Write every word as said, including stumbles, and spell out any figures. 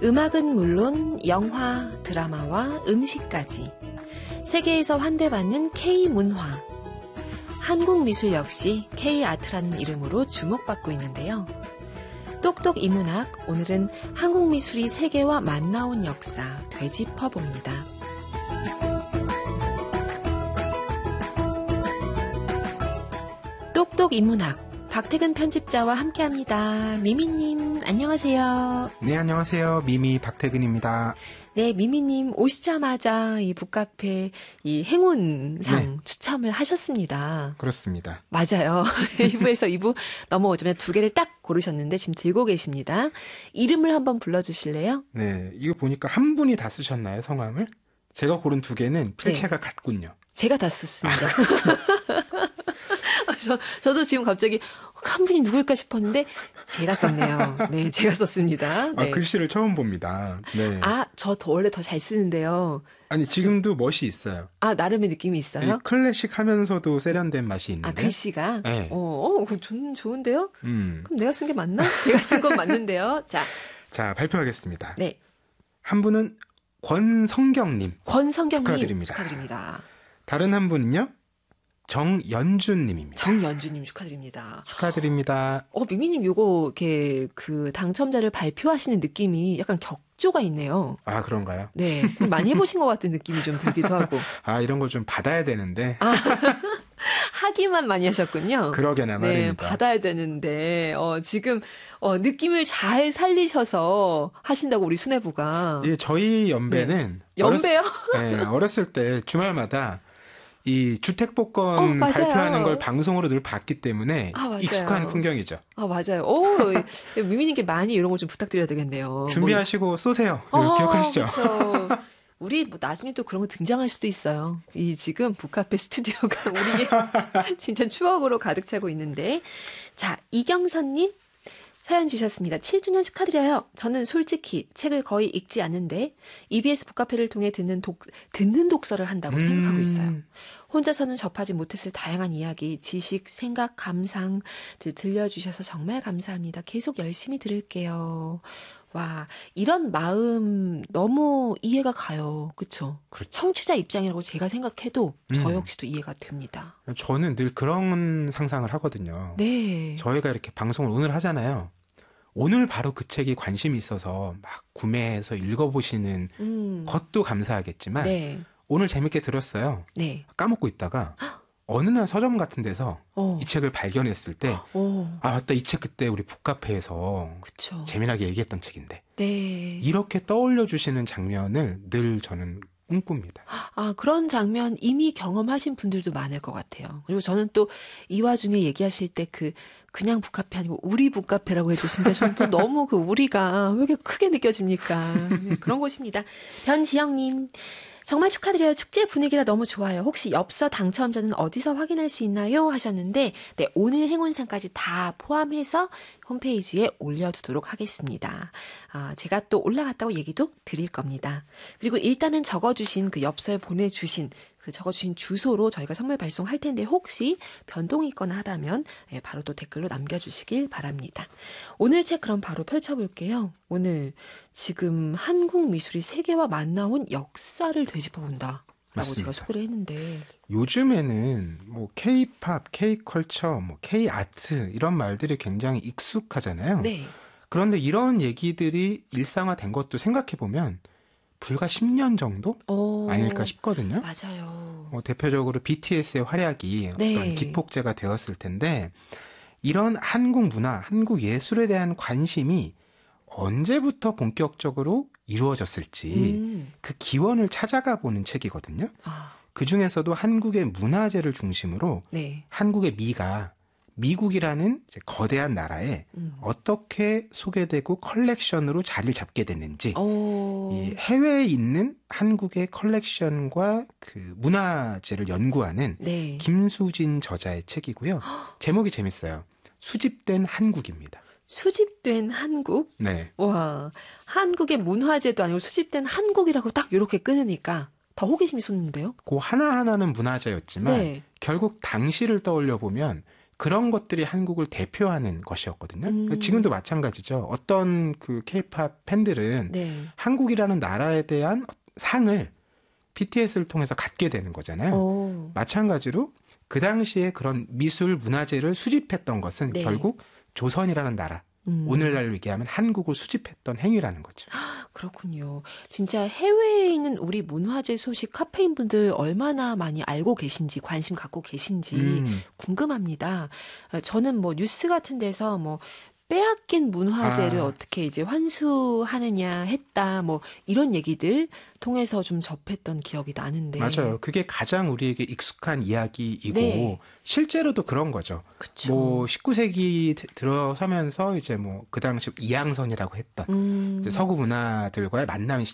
음악은 물론 영화, 드라마와 음식까지 세계에서 환대받는 K-문화. 한국 미술 역시 K-아트라는 이름으로 주목받고 있는데요. 똑똑 이문학, 오늘은 한국 미술이 세계와 만나온 역사 되짚어봅니다. 똑똑 인문학, 박태근 편집자와 함께합니다. 미미님, 안녕하세요. 네, 안녕하세요. 미미 박태근입니다. 네, 미미님 오시자마자 이 북카페 이 행운상 네. 추첨을 하셨습니다. 그렇습니다. 맞아요. 일 부에서 이 부 넘어오자마자 두 개를 딱 고르셨는데 지금 들고 계십니다. 이름을 한번 불러주실래요? 네, 이거 보니까 한 분이 다 쓰셨나요, 성함을? 제가 고른 두 개는 필체가 네. 같군요. 제가 다 썼습니다. 아, 저, 저도 지금 갑자기 한 분이 누굴까 싶었는데 제가 썼네요. 네, 제가 썼습니다. 네. 아, 글씨를 처음 봅니다. 네. 아, 저 더 원래 더 잘 쓰는데요. 아니, 지금도 멋이 있어요. 아, 나름의 느낌이 있어요? 클래식 하면서도 세련된 맛이 있는데. 아, 글씨가? 네. 어, 어, 그 좋, 좋은데요? 음. 그럼 내가 쓴 게 맞나? 내가 쓴 건 맞는데요. 자. 자, 발표하겠습니다. 네. 한 분은 권성경님. 권성경님. 축하드립니다. 축하드립니다. 다른 한 분은요? 정연주님입니다. 정연주님 축하드립니다. 축하드립니다. 어, 미미님 요거, 이렇게, 그, 당첨자를 발표하시는 느낌이 약간 격조가 있네요. 아, 그런가요? 네. 많이 해보신 것 같은 느낌이 좀 들기도 하고. 아, 이런 걸 좀 받아야 되는데. 아, 하기만 많이 하셨군요. 그러게나 말입니다. 네, 받아야 되는데, 어, 지금, 어, 느낌을 잘 살리셔서 하신다고 우리 수뇌부가. 예, 저희 연배는. 네. 연배요? 어렸, 네, 어렸을 때 주말마다 이 주택복권 어, 발표하는 걸 방송으로 늘 봤기 때문에 아, 익숙한 풍경이죠. 아, 맞아요. 오, 미미님께 많이 이런 걸 좀 부탁드려야 되겠네요. 준비하시고 뭐. 쏘세요. 어, 기억하시죠? 그렇죠. 우리 뭐 나중에 또 그런 거 등장할 수도 있어요. 이 지금 북카페 스튜디오가 우리의 진짜 추억으로 가득 차고 있는데. 자, 이경선님. 사연 주셨습니다. 칠 주년 축하드려요. 저는 솔직히 책을 거의 읽지 않는데 이비에스 북카페를 통해 듣는 독, 듣는 독서를 한다고 음. 생각하고 있어요. 혼자서는 접하지 못했을 다양한 이야기, 지식, 생각, 감상들 들려주셔서 정말 감사합니다. 계속 열심히 들을게요. 와, 이런 마음 너무 이해가 가요. 그렇죠? 그렇죠. 청취자 입장이라고 제가 생각해도 저 역시도 음. 이해가 됩니다. 저는 늘 그런 상상을 하거든요. 네. 저희가 이렇게 방송을 오늘 하잖아요. 오늘 바로 그 책이 관심이 있어서 막 구매해서 읽어보시는 음. 것도 감사하겠지만 네. 오늘 재밌게 들었어요. 네. 까먹고 있다가 어느 날 서점 같은 데서 어. 이 책을 발견했을 때 어. 아 맞다, 이 책 그때 우리 북카페에서 그쵸. 재미나게 얘기했던 책인데 네. 이렇게 떠올려 주시는 장면을 늘 저는 꿈꿉니다. 아, 그런 장면 이미 경험하신 분들도 많을 것 같아요. 그리고 저는 또 이 와중에 얘기하실 때 그 그냥 북카페 아니고 우리 북카페라고 해주신데 저는 또 너무 그 우리가 왜 이렇게 크게 느껴집니까? 네, 그런 곳입니다. 변지영님. 정말 축하드려요. 축제 분위기라 너무 좋아요. 혹시 엽서 당첨자는 어디서 확인할 수 있나요? 하셨는데 네, 오늘 행운상까지 다 포함해서 홈페이지에 올려두도록 하겠습니다. 아, 제가 또 올라갔다고 얘기도 드릴 겁니다. 그리고 일단은 적어주신 그 엽서에 보내주신 그 적어주신 주소로 저희가 선물 발송할 텐데 혹시 변동이 있거나 하다면 네, 바로 또 댓글로 남겨주시길 바랍니다. 오늘 책 그럼 바로 펼쳐볼게요. 오늘 지금 한국 미술이 세계와 만나온 역사를 되짚어본다. 라고 제가 소개를 했는데 요즘에는 뭐 K-팝, K-컬처, 뭐 K-아트 이런 말들이 굉장히 익숙하잖아요. 네. 그런데 이런 얘기들이 일상화된 것도 생각해보면 불과 십 년 정도 오, 아닐까 싶거든요. 맞아요. 뭐 대표적으로 비티에스의 활약이 네. 어떤 기폭제가 되었을 텐데 이런 한국 문화, 한국 예술에 대한 관심이 언제부터 본격적으로 이루어졌을지 음. 그 기원을 찾아가 보는 책이거든요. 아. 그중에서도 한국의 문화재를 중심으로 네. 한국의 미가 미국이라는 이제 거대한 나라에 음. 어떻게 소개되고 컬렉션으로 자리를 잡게 됐는지 이 해외에 있는 한국의 컬렉션과 그 문화재를 연구하는 네. 김수진 저자의 책이고요. 제목이 재밌어요. 수집된 한국입니다. 수집된 한국? 네. 와, 한국의 문화재도 아니고 수집된 한국이라고 딱 이렇게 끊으니까 더 호기심이 솟는데요? 그 하나하나는 문화재였지만 네. 결국 당시를 떠올려 보면 그런 것들이 한국을 대표하는 것이었거든요. 음. 지금도 마찬가지죠. 어떤 그 케이팝 팬들은 네. 한국이라는 나라에 대한 상을 비티에스를 통해서 갖게 되는 거잖아요. 오. 마찬가지로 그 당시에 그런 미술 문화재를 수집했던 것은 네. 결국 조선이라는 나라, 음. 오늘날로 얘기하면 한국을 수집했던 행위라는 거죠. 그렇군요. 진짜 해외에 있는 우리 문화재 소식 카페인 분들 얼마나 많이 알고 계신지, 관심 갖고 계신지 음. 궁금합니다. 저는 뭐 뉴스 같은 데서 뭐 빼앗긴 문화재를 아. 어떻게 이제 환수하느냐 했다, 뭐 이런 얘기들 통해서 좀 접했던 기억이 나는데. 맞아요. 그게 가장 우리에게 익숙한 이야기이고 네. 실제로도 그런 거죠. 그쵸. 뭐 십구 세기 들어서면서 이제 뭐 그 당시 이양선이라고 했던 음. 이제 서구 문화들과의 만남이